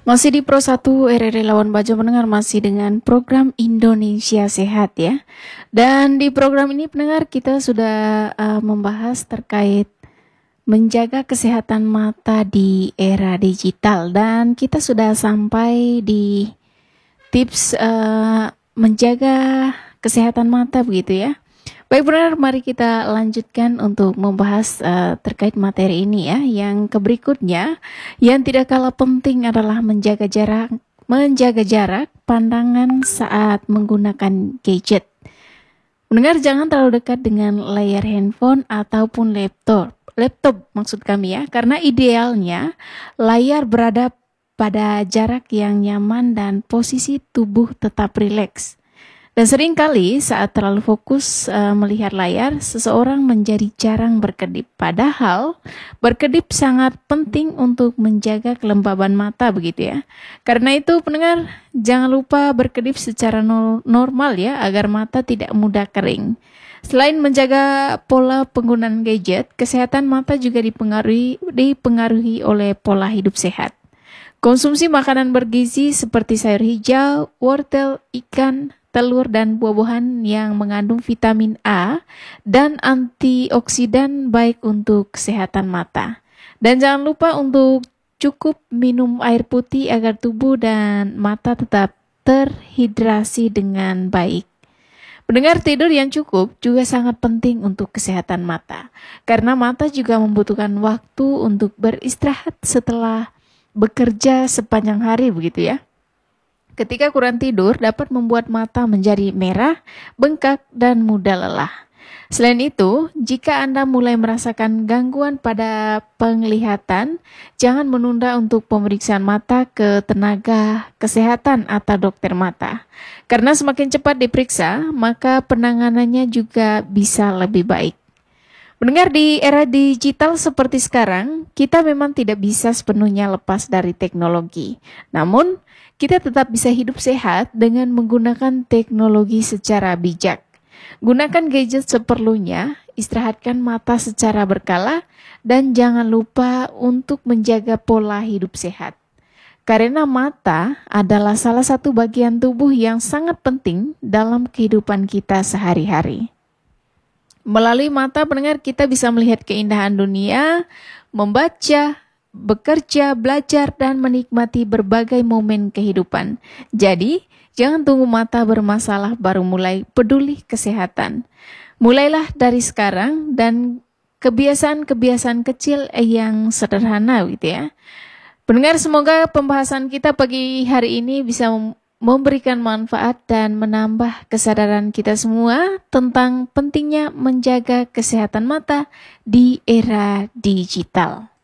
Masih di Pro 1 RRI Lawan Bajo pendengar, masih dengan program Indonesia Sehat ya. Dan di program ini pendengar kita sudah membahas terkait menjaga kesehatan mata di era digital, dan kita sudah sampai di tips menjaga kesehatan mata begitu ya. Baik pendengar, mari kita lanjutkan untuk membahas terkait materi ini ya. Yang berikutnya yang tidak kalah penting adalah menjaga jarak pandangan saat menggunakan gadget. Pendengar, jangan terlalu dekat dengan layar handphone ataupun laptop maksud kami ya, karena idealnya layar berada pada jarak yang nyaman dan posisi tubuh tetap rileks. Dan seringkali saat terlalu fokus melihat layar, seseorang menjadi jarang berkedip. Padahal berkedip sangat penting untuk menjaga kelembaban mata begitu ya. Karena itu pendengar, jangan lupa berkedip secara normal ya, agar mata tidak mudah kering. Selain menjaga pola penggunaan gadget, kesehatan mata juga dipengaruhi oleh pola hidup sehat. Konsumsi makanan bergizi seperti sayur hijau, wortel, ikan, telur, dan buah-buahan yang mengandung vitamin A dan antioksidan baik untuk kesehatan mata. Dan jangan lupa untuk cukup minum air putih agar tubuh dan mata tetap terhidrasi dengan baik. Pendengar, tidur yang cukup juga sangat penting untuk kesehatan mata, karena mata juga membutuhkan waktu untuk beristirahat setelah bekerja sepanjang hari begitu ya. Ketika kurang tidur dapat membuat mata menjadi merah, bengkak, dan mudah lelah. Selain itu, jika Anda mulai merasakan gangguan pada penglihatan, jangan menunda untuk pemeriksaan mata ke tenaga kesehatan atau dokter mata. Karena semakin cepat diperiksa, maka penanganannya juga bisa lebih baik. Mendengar, di era digital seperti sekarang, kita memang tidak bisa sepenuhnya lepas dari teknologi. Namun, kita tetap bisa hidup sehat dengan menggunakan teknologi secara bijak. Gunakan gadget seperlunya, istirahatkan mata secara berkala, dan jangan lupa untuk menjaga pola hidup sehat. Karena mata adalah salah satu bagian tubuh yang sangat penting dalam kehidupan kita sehari-hari. Melalui mata pendengar, kita bisa melihat keindahan dunia, membaca, bekerja, belajar, dan menikmati berbagai momen kehidupan. Jadi, jangan tunggu mata bermasalah baru mulai peduli kesehatan. Mulailah dari sekarang dan kebiasaan-kebiasaan kecil yang sederhana gitu ya. Pendengar, semoga pembahasan kita pagi hari ini bisa memberikan manfaat dan menambah kesadaran kita semua tentang pentingnya menjaga kesehatan mata di era digital.